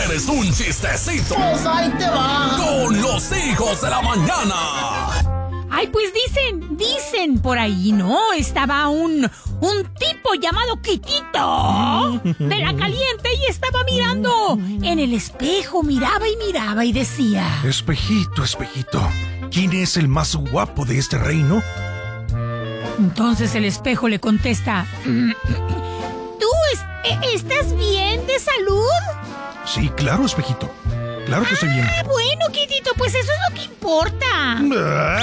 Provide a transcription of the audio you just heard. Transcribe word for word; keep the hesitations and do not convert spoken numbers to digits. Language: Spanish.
quieres un chistecito? Pues ahí te va. Con los hijos de la mañana. Ay, pues dicen, dicen por ahí, ¿no? Estaba un, un tipo llamado Quitito de la Caliente y estaba mirando en el espejo, miraba y miraba y decía: Espejito, espejito, ¿quién es el más guapo de este reino? Entonces el espejo le contesta: ¿Tú es- estás bien de salud? Sí, claro, espejito. Claro que estoy bien. Ah, bueno, Quitito, pues eso es lo que importa. Ah.